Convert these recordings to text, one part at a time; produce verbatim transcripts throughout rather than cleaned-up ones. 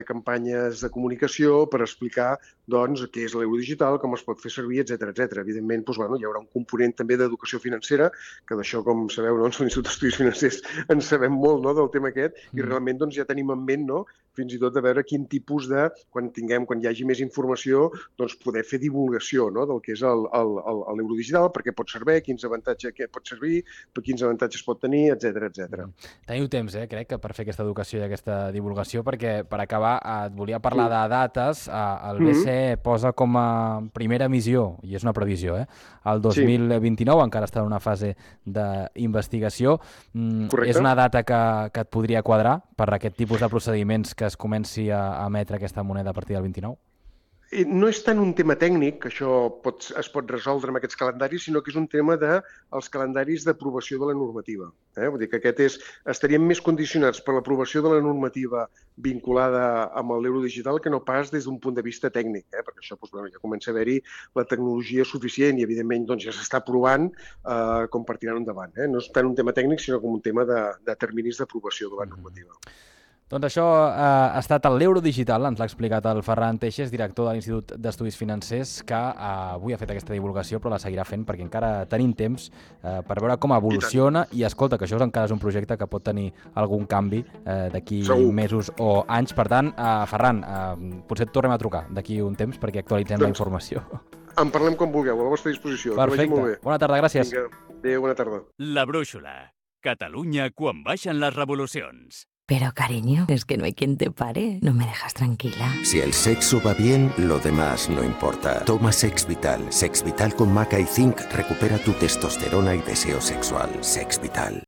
campanyes de comunicació per explicar doncs, què és l'euro digital, com es pot fer servir, etcètera, etcètera. Evidentment, doncs, bueno, hi haurà un component també d'educació financera, que d'això, com sabeu, no, en l'Institut d'Estudis Financers en sabem molt, no, del tema aquest, i realment doncs, ja tenim en ment, no, fins i tot de veure quin tipus de, quan tinguem, quan hi hagi més informació, doncs poder fer divulgació, no, del que és l'euro digital, per què pot servir, quins avantatges què pot servir, per quins avantatges pot tenir, etcètera, etcètera. Teniu temps, eh, crec, per fer aquesta educació i aquesta divulgació, perquè per acabar et volia parlar de dates. El B C E posa com a primera emissió, i és una previsió, eh, el dos mil vint-i-nou, encara està en una fase d'investigació. És una data que, que et podria quadrar per aquest tipus de procediments que es comenci a emetre aquesta moneda a partir del vint-i-nou? No és tant un tema tècnic, que això pot, es pot resoldre amb aquests calendaris, sinó que és un tema dels calendaris d'aprovació de la normativa. Eh? Vull dir que aquest és, estaríem més condicionats per l'aprovació de la normativa vinculada amb l'euro digital que no pas des d'un punt de vista tècnic, eh? Perquè això doncs, bueno, ja comença a haver-hi la tecnologia suficient i, evidentment, doncs, ja s'està provant eh, com per tirar endavant. Eh? No és tant un tema tècnic, sinó com un tema de, de terminis d'aprovació de la normativa. Doncs això eh, ha estat l'euro digital, ens l'ha explicat el Ferran Teixes, director de l'Institut d'Estudis Financers, que eh, avui ha fet aquesta divulgació, però la seguirà fent perquè encara tenim temps eh, per veure com evoluciona i, escolta, que això encara és un projecte que pot tenir algun canvi eh, d'aquí mesos o anys. Per tant, eh, Ferran, eh, potser et tornem a trucar d'aquí un temps perquè actualitzem doncs, la informació. En parlem quan vulgueu, a la vostra disposició. Perfecte. Bona tarda, gràcies. Vinga, adéu, bona tarda. La brúixola. Catalunya quan baixen les revolucions. Pero, cariño, es que no hay quien te pare. No me dejas tranquila. Si el sexo va bien, lo demás no importa. Toma Sex Vital. Sex Vital con maca y zinc recupera tu testosterona y deseo sexual. Sex Vital.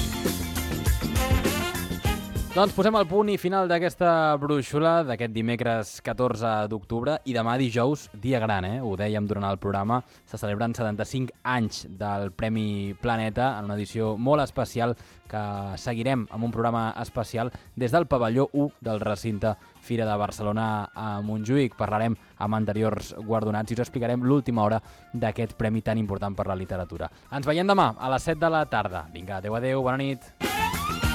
Doncs posem el punt i final d'aquesta brúixola d'aquest dimecres catorze d'octubre i demà dijous, dia gran, eh? Ho dèiem durant el programa, se celebren setanta-cinc anys del Premi Planeta en una edició molt especial que seguirem amb un programa especial des del pavelló u del recinte Fira de Barcelona a Montjuïc. Parlarem amb anteriors guardonats i us explicarem l'última hora d'aquest premi tan important per la literatura. Ens veiem demà a les set de la tarda. Vinga, adeu, adeu, bona nit.